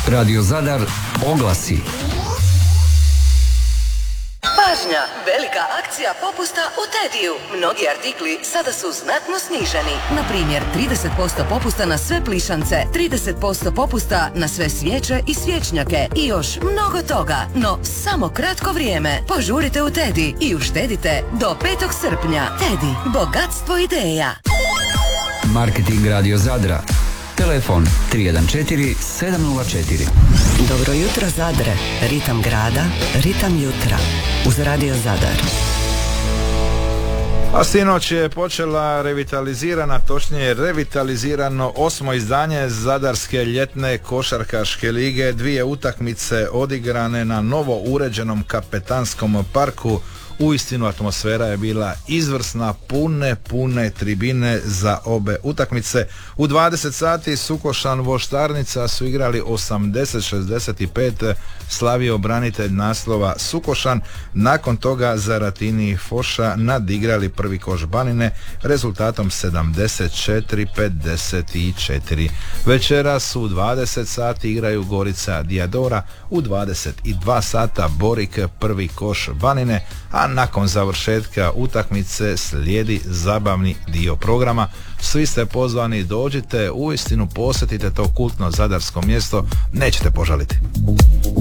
Radio Zadar oglasi. Pažnja! Velika akcija popusta u Tediju. Mnogi artikli sada su znatno sniženi. Na primjer, 30% popusta na sve plišance, 30% popusta na sve svijeće i svječnjake i još mnogo toga. No, samo kratko vrijeme. Požurite u Tedi i uštedite do 5. srpnja. Tedi, bogatstvo ideja. Marketing Radio Zadra. Telefon 314 704. Dobro jutro Zadre, ritam grada, ritam jutra. Uz Radio Zadar. A sinoć je počela revitalizirana, točnije revitalizirano 8. izdanje Zadarske ljetne košarkaške lige. 2 utakmice odigrane na novo uređenom kapetanskom parku. Uistinu atmosfera je bila izvrsna, pune tribine za obe utakmice. U 20 sati Sukošan Voštarnica su igrali 80-65, slavio branitelj naslova Sukošan. Nakon toga Zaratini Foša nadigrali prvi koš Banine rezultatom 74-54. Večeras u 20 sati igraju Gorica Diadora, u 22 sata Borik prvi koš Banine, a nakon završetka utakmice slijedi zabavni dio programa. Svi ste pozvani, dođite, uistinu posjetite to kultno zadarsko mjesto, nećete požaliti.